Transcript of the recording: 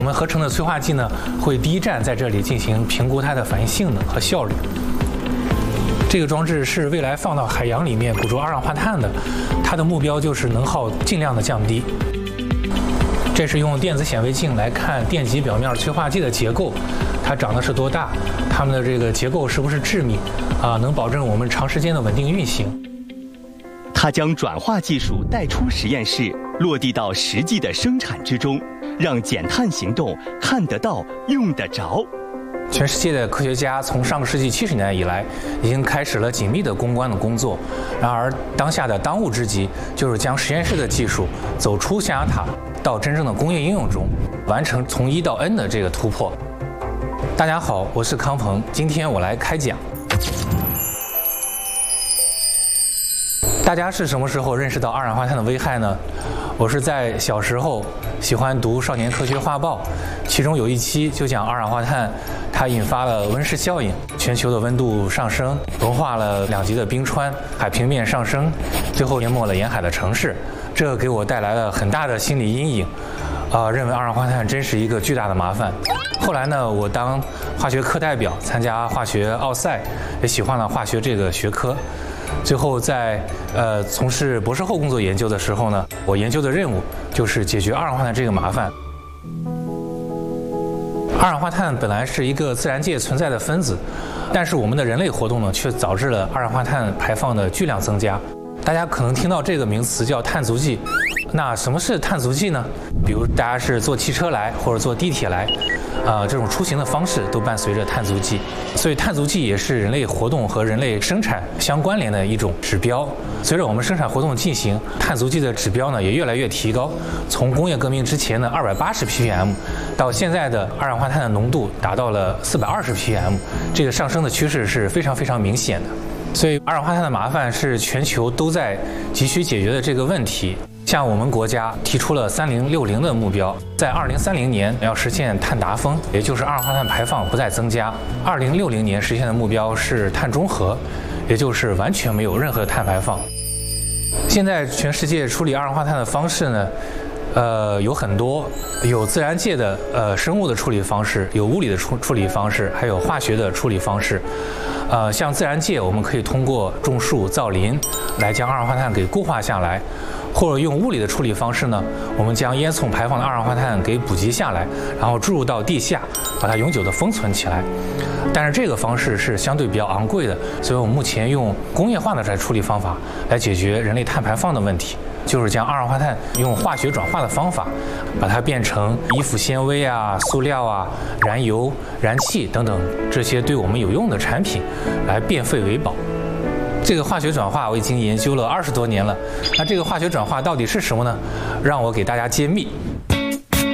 我们合成的催化剂呢，会第一站在这里进行评估它的反应性能和效率。这个装置是未来放到海洋里面捕捉二氧化碳的，它的目标就是能耗尽量的降低。这是用电子显微镜来看电极表面催化剂的结构，它长得是多大，它们的这个结构是不是致密，能保证我们长时间的稳定运行。 它将转化技术带出实验室，落地到实际的生产之中，让减碳行动看得到、用得着。 全世界的科学家从上个世纪70年代以来，已经开始了紧密的攻关的工作。然而，当下的当务之急就是将实验室的技术走出象牙塔，到真正的工业应用中，完成从1到 N 的这个突破。大家好，我是康鹏，今天我来开讲。大家是什么时候认识到二氧化碳的危害呢？我是在小时候喜欢读《少年科学画报》，其中有一期就讲二氧化碳它引发了温室效应，全球的温度上升，融化了2级的冰川，海平面上升，最后淹没了沿海的城市。这给我带来了很大的心理阴影，认为二氧化碳真是一个巨大的麻烦。后来呢，我当化学课代表，参加化学奥赛，也喜欢了化学这个学科。最后在从事博士后工作研究的时候呢，我研究的任务就是解决二氧化碳这个麻烦。二氧化碳本来是一个自然界存在的分子，但是我们的人类活动呢，却导致了二氧化碳排放的巨量增加。大家可能听到这个名词叫碳足迹，那什么是碳足迹呢？比如大家是坐汽车来或者坐地铁来，这种出行的方式都伴随着碳足迹。所以碳足迹也是人类活动和人类生产相关联的一种指标。随着我们生产活动进行，碳足迹的指标呢也越来越提高。从工业革命之前的280 ppm， 到现在的二氧化碳的浓度达到了420 ppm， 这个上升的趋势是非常非常明显的。所以二氧化碳的麻烦是全球都在急需解决的这个问题。像我们国家提出了3060的目标，在2030年要实现碳达峰，也就是二氧化碳排放不再增加。2060年实现的目标是碳中和，也就是完全没有任何碳排放。现在全世界处理二氧化碳的方式呢，有很多，有自然界的生物的处理方式，有物理的处理方式，还有化学的处理方式。像自然界，我们可以通过种树造林来将二氧化碳给固化下来，或者用物理的处理方式呢，我们将烟囱排放的二氧化碳给捕集下来，然后注入到地下，把它永久的封存起来。但是这个方式是相对比较昂贵的，所以我们目前用工业化的这处理方法来解决人类碳排放的问题。就是将二氧化碳用化学转化的方法，把它变成衣服纤维啊、塑料啊、燃油、燃气等等这些对我们有用的产品，来变废为宝。这个化学转化我已经研究了20多年了。那这个化学转化到底是什么呢？让我给大家揭秘。